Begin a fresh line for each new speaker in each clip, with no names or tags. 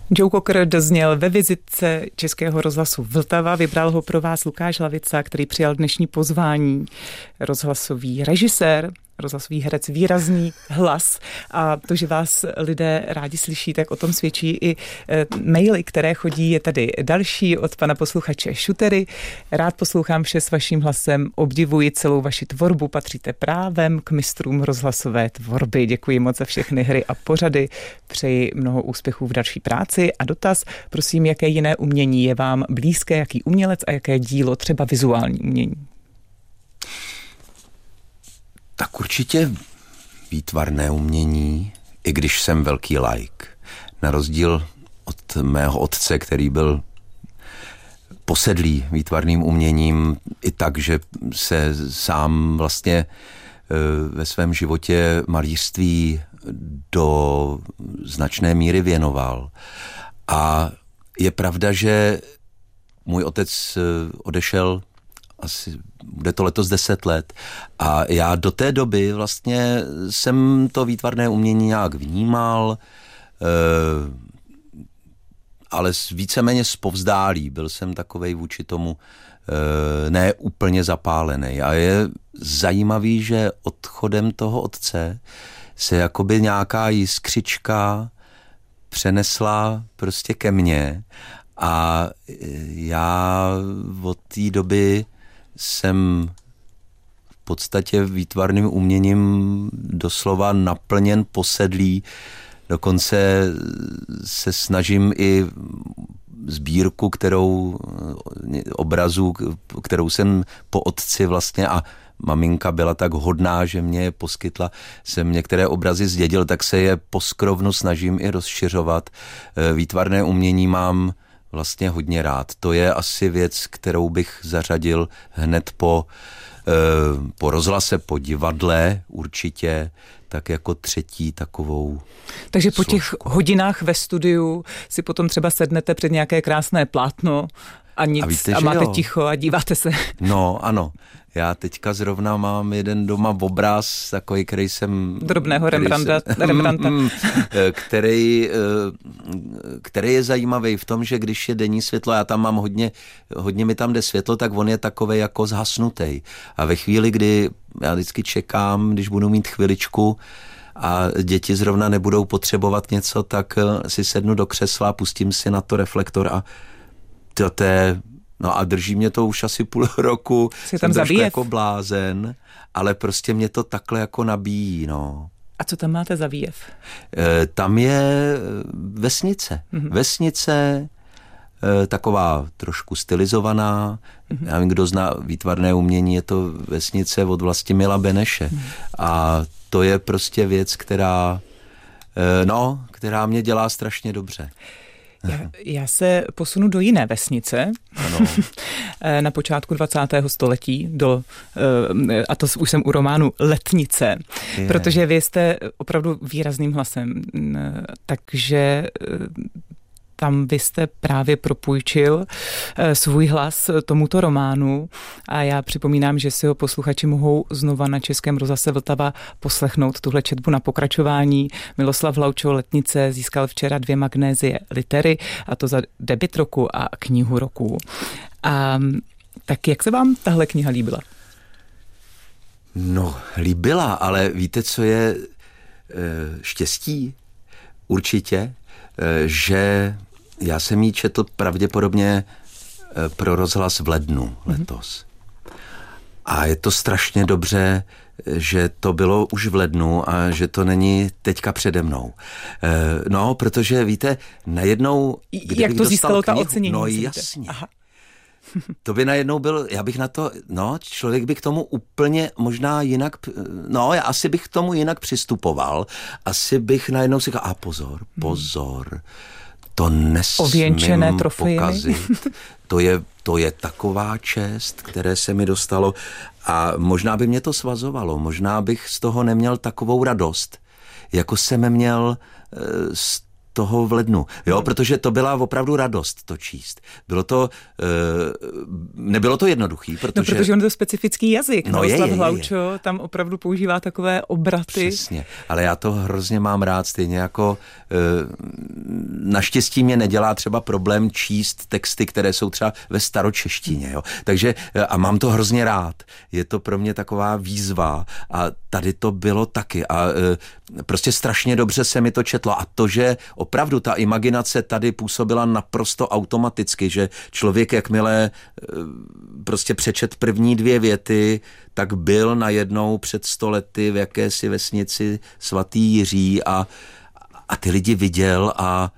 Joe Cocker dozněl ve vizitce Českého rozhlasu Vltava. Vybral ho pro vás Lukáš Lavica, který přijal dnešní pozvání. Rozhlasový režisér, rozhlasový herec, výrazný hlas. A to, že vás lidé rádi slyší, tak o tom svědčí i maily, které chodí. Je tady další od pana posluchače Šutery. Rád poslouchám vše s vaším hlasem, obdivuji celou vaši tvorbu, patříte právem k mistrům rozhlasové tvorby. Děkuji moc za všechny hry a pořady. Přeji mnoho úspěchů v další práci. A dotaz, prosím, jaké jiné umění je vám blízké, jaký umělec a jaké dílo, třeba vizuální umění?
Tak určitě výtvarné umění, i když jsem velký laik. Na rozdíl od mého otce, který byl posedlý výtvarným uměním i tak, že se sám vlastně ve svém životě malířství do značné míry věnoval. A je pravda, že můj otec odešel asi bude to letos 10 let. A já do té doby vlastně jsem to výtvarné umění nějak vnímal, ale víceméně zpovzdálí. Byl jsem takovej vůči tomu ne úplně zapálený. A je zajímavý, že odchodem toho otce se jakoby nějaká jiskřička přenesla prostě ke mně a já od té doby jsem v podstatě výtvarným uměním doslova naplněn, posedlý. Dokonce se snažím i sbírku, obrazů, kterou jsem po otci vlastně a maminka byla tak hodná, že mě je poskytla, jsem některé obrazy zdědil, tak se je po skrovnu snažím i rozšiřovat. Výtvarné umění mám vlastně hodně rád. To je asi věc, kterou bych zařadil hned po rozhlase, po divadle určitě, tak jako třetí takovou.
Takže po těch hodinách ve studiu si potom třeba sednete před nějaké krásné plátno a nic a, víte, a máte ticho a díváte se.
No, ano. Já teďka zrovna mám jeden doma obraz, takový, který jsem...
Drobného Rembrandta.
Který je zajímavý v tom, že když je denní světlo, já tam mám hodně mi tam jde světlo, tak on je takovej jako zhasnutej. A ve chvíli, kdy já vždycky čekám, když budu mít chviličku a děti zrovna nebudou potřebovat něco, tak si sednu do křesla, pustím si na to reflektor a to je... No a drží mě to už asi půl roku.
Jsem trošku
jako blázen, ale prostě mě to takhle jako nabíjí, no.
A co tam máte za výjev?
Tam je vesnice. Mm-hmm. Vesnice, taková trošku stylizovaná. Mm-hmm. Já nevím, kdo zná výtvarné umění, je to vesnice od Vlastimila Beneše. Mm-hmm. A to je prostě věc, která mě dělá strašně dobře.
Já se posunu do jiné vesnice,
ano.
Na počátku 20. století, a to už jsem u románu Letnice, protože vy jste opravdu výrazným hlasem, takže tam vy jste právě propůjčil svůj hlas tomuto románu a já připomínám, že si ho posluchači mohou znova na Českém rozhlase Vltava poslechnout tuhle četbu na pokračování. Miloslav Laučo Letnice získal včera 2 magnézie litery, a to za debut roku a knihu roku. A tak jak se vám tahle kniha líbila?
No, líbila, ale víte, co je štěstí? Určitě, že já jsem ji četl pravděpodobně pro rozhlas v lednu letos. A je to strašně dobře, že to bylo už v lednu a že to není teďka přede mnou. No, protože víte, najednou...
Jak to získalo ta ocenění?
No jasně. Aha. To by najednou byl, já bych na to, člověk by k tomu úplně možná jinak, já asi bych k tomu jinak přistupoval. Asi bych najednou si říkal, pozor, to nesmím pokazit. To je taková čest, které se mi dostalo a možná by mě to svazovalo, možná bych z toho neměl takovou radost, jako jsem měl z toho v lednu, protože to byla opravdu radost to číst. Nebylo to jednoduchý,
protože on je to specifický jazyk. Miloslav Laučo tam opravdu používá takové obraty.
Přesně, ale já to hrozně mám rád, stejně jako naštěstí mě nedělá třeba problém číst texty, které jsou třeba ve staročeštině. Jo. Takže a mám to hrozně rád. Je to pro mě taková výzva a tady to bylo taky a prostě strašně dobře se mi to četlo a to, že opravdu ta imaginace tady působila naprosto automaticky, že člověk jakmile prostě přečet první 2 věty, tak byl najednou před 100 lety v jakési vesnici svatý Jiří a ty lidi viděl a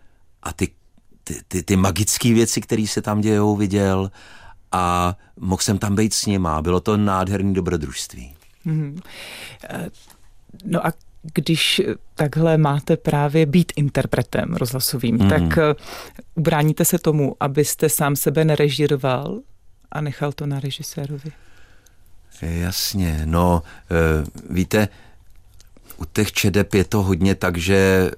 ty magické věci, které se tam dějou, viděl a mohl jsem tam být s nima. Bylo to nádherný dobrodružství.
No a když takhle máte právě být interpretem rozhlasovým, tak ubráníte se tomu, abyste sám sebe nerežíroval a nechal to na režisérovi?
Jasně, no víte, u těch čedeb je to hodně tak, že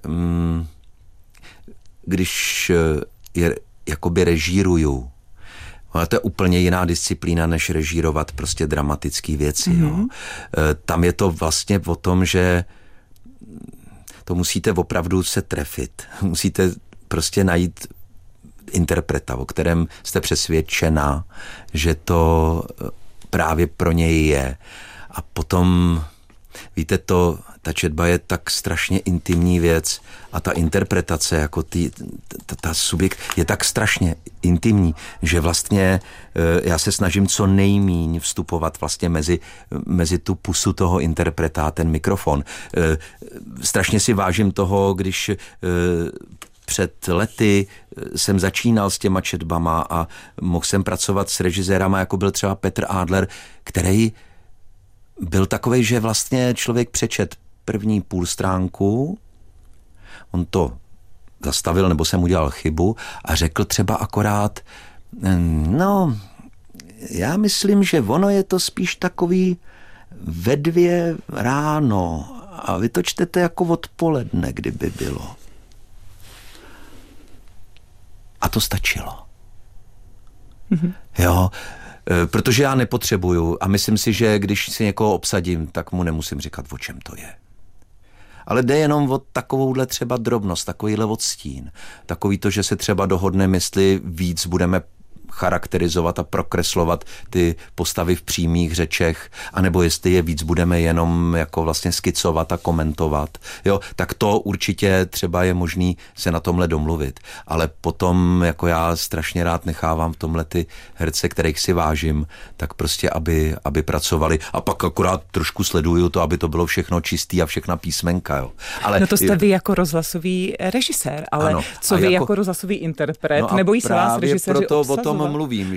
když je jakoby režíruju, ale to je úplně jiná disciplína, než režírovat prostě dramatické věci. Jo. Tam je to vlastně o tom, že to musíte opravdu se trefit. Musíte prostě najít interpreta, o kterém jste přesvědčena, že to právě pro něj je. A potom, víte, ta četba je tak strašně intimní věc a ta interpretace, jako ta subjekt je tak strašně intimní, že vlastně já se snažím co nejmíň vstupovat vlastně mezi tu pusu toho interpreta a ten mikrofon. Strašně si vážím toho, když před lety jsem začínal s těma četbama a mohl jsem pracovat s režisérama, jako byl třeba Petr Adler, který byl takovej, že vlastně člověk přečet první půl stránku, on to zastavil nebo jsem udělal chybu a řekl třeba akorát, no, já myslím, že ono je to spíš takový ve 2 ráno a vy to čtete jako odpoledne, kdyby bylo. A to stačilo. Jo, protože já nepotřebuju a myslím si, že když si někoho obsadím, tak mu nemusím říkat, o čem to je. Ale jde jenom o takovouhle třeba drobnost, takovýhle odstín. Takový to, že se třeba dohodneme, jestli víc budeme charakterizovat a prokreslovat ty postavy v přímých řečech, anebo jestli je víc budeme jenom jako vlastně skicovat a komentovat. Jo, tak to určitě třeba je možný se na tomhle domluvit. Ale potom jako já strašně rád nechávám v tomhle ty herce, kterých si vážím, tak prostě, aby pracovali. A pak akorát trošku sleduju to, aby to bylo všechno čistý a všechna písmenka. Jo. Ale,
no to jste vy jako rozhlasový režisér, ale ano, co vy jako rozhlasový interpret?
No
nebojí se vás režiséři obsazovat?
O tom mluvím,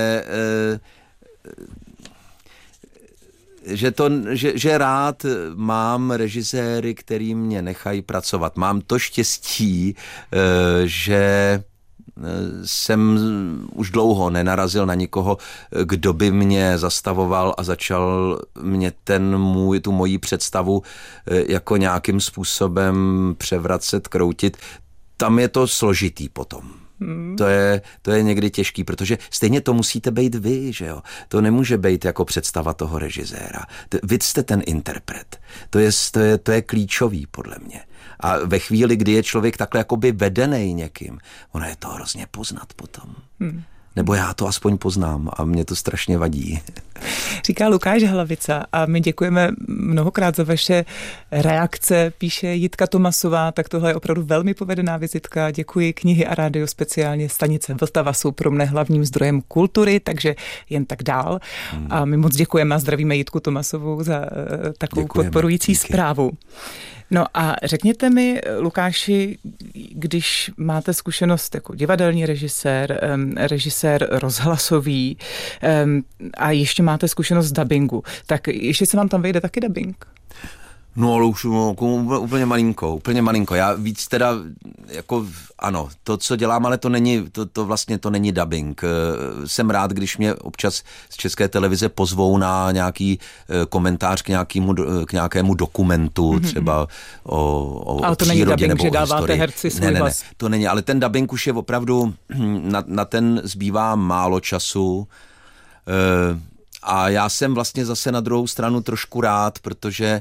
že rád mám režiséry, který mě nechají pracovat. Mám to štěstí, že jsem už dlouho nenarazil na nikoho, kdo by mě zastavoval a začal mě tu moji představu jako nějakým způsobem převracet, kroutit. Tam je to složitý potom. To je někdy těžký, protože stejně to musíte být vy, že jo. To nemůže být jako představa toho režiséra. Vy jste ten interpret. To je klíčový podle mě. A ve chvíli, kdy je člověk takhle jakoby vedenej někým, ono je to hrozně poznat potom. Nebo já to aspoň poznám a mě to strašně vadí.
Říká Lukáš Hlavica a my děkujeme mnohokrát za vaše reakce, píše Jitka Tomasová, tak tohle je opravdu velmi povedená vizitka. Děkuji, knihy a rádio, speciálně stanice Vltava jsou pro mne hlavním zdrojem kultury, takže jen tak dál. A my moc děkujeme a zdravíme Jitku Tomasovou za takovou podporující zprávu. No a řekněte mi, Lukáši, když máte zkušenost jako divadelní režisér rozhlasový a ještě máte zkušenost z dabingu, tak ještě se vám tam vejde taky dabing?
No, ale už úplně malinko. Já víc teda, jako ano, to, co dělám, ale to není dabing. Jsem rád, když mě občas z České televize pozvou na nějaký komentář k nějakému dokumentu, třeba o
to
přírodě
není dabing,
nebo
že
o
dáváte
historii.
herci svůj hlas.
Ne, to není, ale ten dabing už je opravdu, na ten zbývá málo času. A já jsem vlastně zase na druhou stranu trošku rád, protože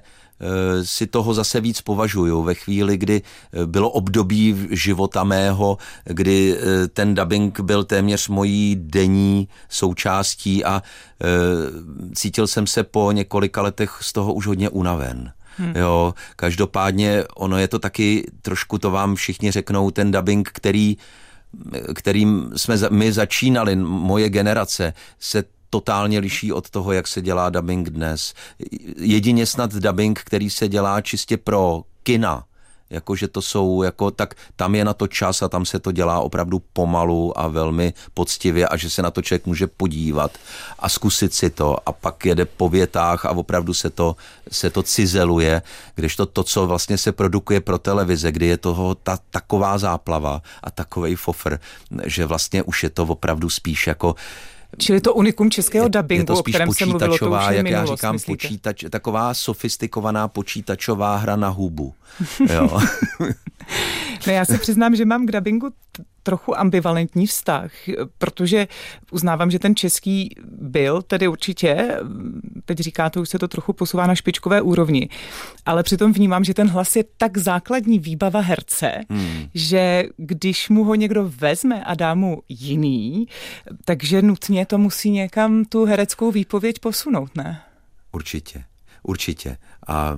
si toho zase víc považuju. Ve chvíli, kdy bylo období života mého, kdy ten dabing byl téměř mojí denní součástí a cítil jsem se po několika letech z toho už hodně unaven. Jo, každopádně ono je to taky trošku, to vám všichni řeknou, ten dabing, kterým jsme my začínali, moje generace, se totálně liší od toho, jak se dělá dabing dnes. Jedině snad dabing, který se dělá čistě pro kina, jakože to jsou, tak tam je na to čas a tam se to dělá opravdu pomalu a velmi poctivě a že se na to člověk může podívat a zkusit si to a pak jede po větách a opravdu se to cizeluje, kdežto to, co vlastně se produkuje pro televize, kdy je toho taková záplava a takovej fofr, že vlastně už je to opravdu spíš jako...
Čili to unikum českého dabingu, o kterém se mluvilo, to už je
jak
minulost,
já říkám, taková sofistikovaná počítačová hra na hubu. Jo.
No já se přiznám, že mám k dabingu trochu ambivalentní vztah, protože uznávám, že ten český byl, tedy určitě, teď říkáte, už se to trochu posouvá na špičkové úrovni, ale přitom vnímám, že ten hlas je tak základní výbava herce, že když mu ho někdo vezme a dá mu jiný, takže nutně to musí někam tu hereckou výpověď posunout, ne?
Určitě. A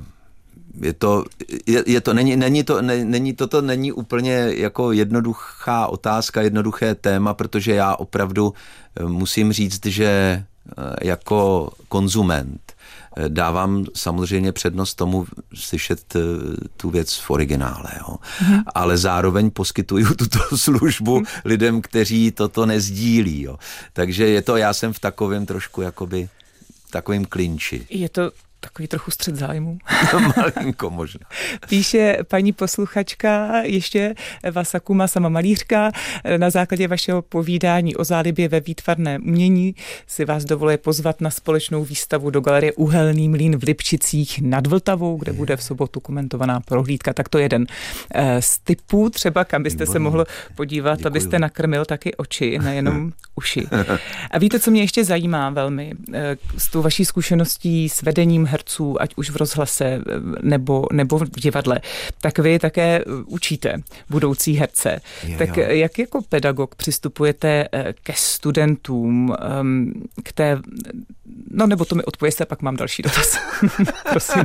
není úplně jako jednoduchá otázka, jednoduché téma, protože já opravdu musím říct, že jako konzument dávám samozřejmě přednost tomu slyšet tu věc v originále, jo. Ale zároveň poskytuju tuto službu lidem, kteří toto nezdílí, jo. Takže já jsem v takovém trošku jakoby takovým klinči.
Je to takový trochu střed zájmu.
Malinko možná.
Píše paní posluchačka ještě Eva Sakuma, sama malířka. Na základě vašeho povídání o zálibě ve výtvarném umění si vás dovoluje pozvat na společnou výstavu do galerie Uhelný mlýn v Lipčicích nad Vltavou, kde bude v sobotu komentovaná prohlídka. Tak to jeden z typů, třeba kam byste se mohl podívat, děkuju, abyste nakrmil taky oči, nejenom uši. A víte, co mě ještě zajímá velmi? S tou vaší zkušeností s vedením herců, ať už v rozhlase nebo v divadle, tak vy také učíte budoucí herce. Tak jak jako pedagog přistupujete ke studentům, k té... No nebo to mi odpověste, pak mám další dotaz. Prosím.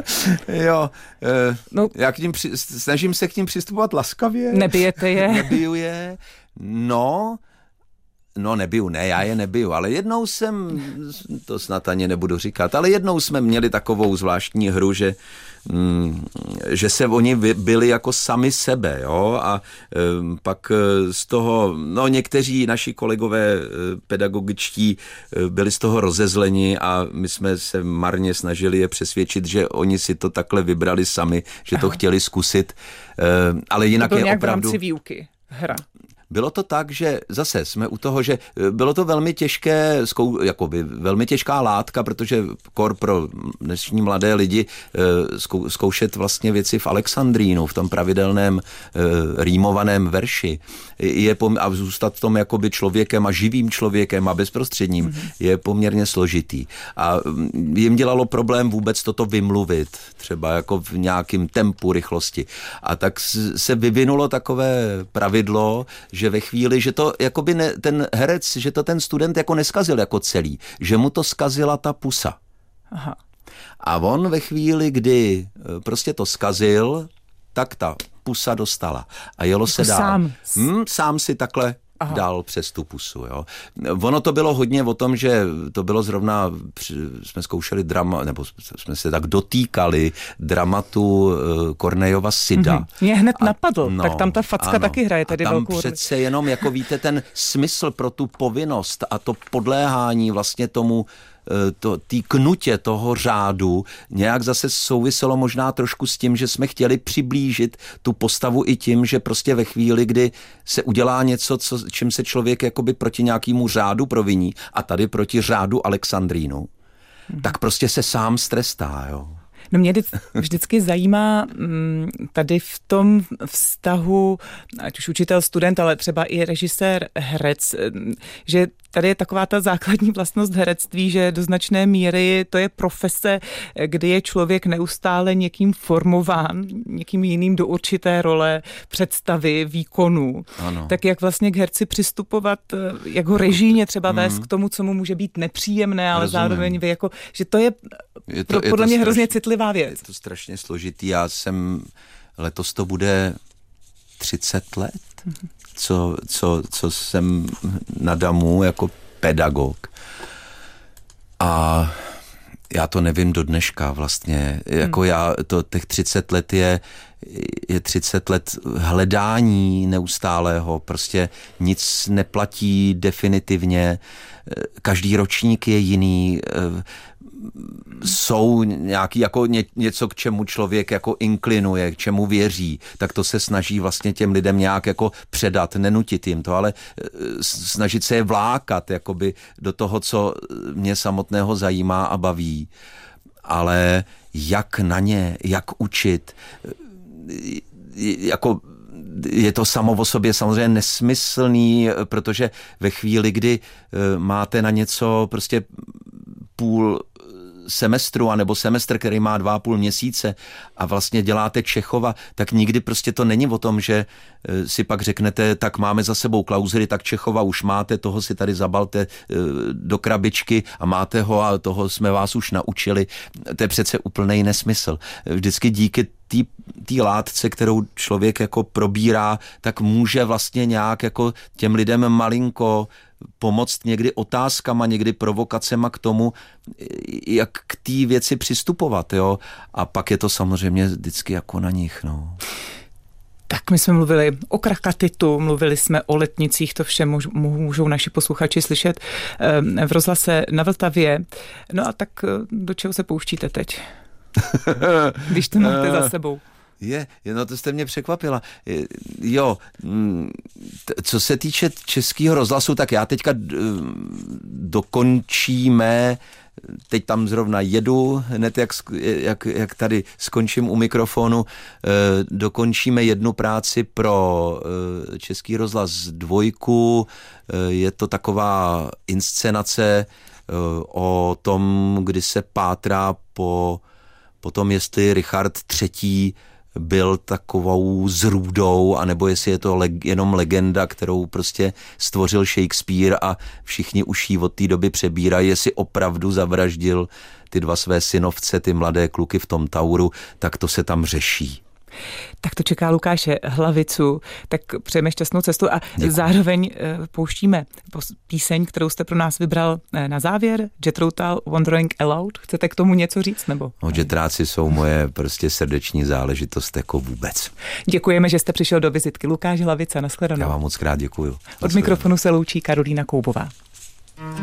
Já snažím se k ním přistupovat laskavě.
Nebijete je?
Nebiju je. Já je nebiju, ale jednou to snad ani nebudu říkat, ale jednou jsme měli takovou zvláštní hru, že se oni byli jako sami sebe, jo, a pak z toho, někteří naši kolegové pedagogičtí byli z toho rozezleni a my jsme se marně snažili je přesvědčit, že oni si to takhle vybrali sami, že to chtěli zkusit, ale jinak
to byl
je opravdu...
v rámci výuky, hra.
Bylo to tak, že zase jsme u toho, že bylo to velmi těžké, velmi těžká látka, protože pro dnešní mladé lidi zkoušet vlastně věci v alexandrínu, v tom pravidelném rýmovaném verši a zůstat v tom jakoby člověkem a živým člověkem a bezprostředním je poměrně složitý. A jim dělalo problém vůbec toto vymluvit, třeba jako v nějakém tempu rychlosti. A tak se vyvinulo takové pravidlo, že ve chvíli, že to jakoby ten herec, že to ten student jako neskazil jako celý, že mu to skazila ta pusa.
Aha.
A on ve chvíli, kdy prostě to skazil, tak ta pusa dostala. A jelo se dál. Sám si takhle dál přes tu pusu. Jo. Ono to bylo hodně o tom, že to bylo zrovna, jsme zkoušeli nebo jsme se tak dotýkali dramatu Kornejova Sida.
Mě hned napadl, tak tam ta facka taky hraje tady velkou roli.
Tam přece jenom, jako víte, ten smysl pro tu povinnost a to podléhání vlastně tomu tý knutě toho řádu nějak zase souviselo možná trošku s tím, že jsme chtěli přiblížit tu postavu i tím, že prostě ve chvíli, kdy se udělá něco, čím se člověk jakoby proti nějakému řádu proviní a tady proti řádu Alexandrínu, tak prostě se sám strestá, jo.
No mě vždycky zajímá tady v tom vztahu, ať už učitel, student, ale třeba i režisér, herec, že tady je taková ta základní vlastnost herectví, že do značné míry to je profese, kdy je člověk neustále někým formován, někým jiným do určité role, představy, výkonu.
Ano.
Tak jak vlastně k herci přistupovat, jak ho režijně třeba vést k tomu, co mu může být nepříjemné, ale zároveň vy jako, že to je podle mě hrozně citlivá věc.
Je to strašně složitý. Letos to bude 30 let, co jsem na DAMu jako pedagog. A já to nevím do dneška vlastně. Jako těch 30 let je 30 let hledání neustálého. Prostě nic neplatí definitivně. Každý ročník je jiný. Jsou nějaký jako něco, k čemu člověk jako inklinuje, k čemu věří, tak to se snaží vlastně těm lidem nějak jako předat, nenutit jim to, ale snažit se je vlákat jakoby do toho, co mě samotného zajímá a baví. Ale jak na ně, jak učit, jako je to samo o sobě samozřejmě nesmyslný, protože ve chvíli, kdy máte na něco prostě půl semestru, anebo semestr, který má 2,5 měsíce a vlastně děláte Čechova, tak nikdy prostě to není o tom, že si pak řeknete, tak máme za sebou klauzury, tak Čechova už máte, toho si tady zabalte do krabičky a máte ho a toho jsme vás už naučili. To je přece úplný nesmysl. Vždycky díky té látce, kterou člověk jako probírá, tak může vlastně nějak jako těm lidem malinko pomoct někdy otázkama, někdy provokacema k tomu, jak k té věci přistupovat, jo. A pak je to samozřejmě vždycky jako na nich, no.
Tak my jsme mluvili o Krakatitu, mluvili jsme o letnicích, to vše můžou naši posluchači slyšet v rozhlase na Vltavě. No a tak do čeho se pouštíte teď? Když to máte za sebou.
No to jste mě překvapila. Jo, co se týče Českého rozhlasu, tak já teďka dokončíme, teď tam zrovna jedu, hned jak tady skončím u mikrofonu, dokončíme jednu práci pro Český rozhlas 2, je to taková inscenace o tom, kdy se pátrá po tom, jestli Richard III. Byl takovou zrůdou, anebo jestli je to jenom legenda, kterou prostě stvořil Shakespeare a všichni už ji od té doby přebírají, jestli opravdu zavraždil ty 2 své synovce, ty mladé kluky v tom Tauru, tak to se tam řeší.
Tak to čeká Lukáše Hlavicu, tak přejeme šťastnou cestu a zároveň pouštíme píseň, kterou jste pro nás vybral na závěr, Jethro Tull, Wandering Aloud. Chcete k tomu něco říct, nebo?
No, Jetráci jsou moje prostě srdeční záležitost jako vůbec.
Děkujeme, že jste přišel do vizitky. Lukáš Hlavica, nashledanou.
Já vám moc krát děkuju.
Od mikrofonu se loučí Karolína Koubová.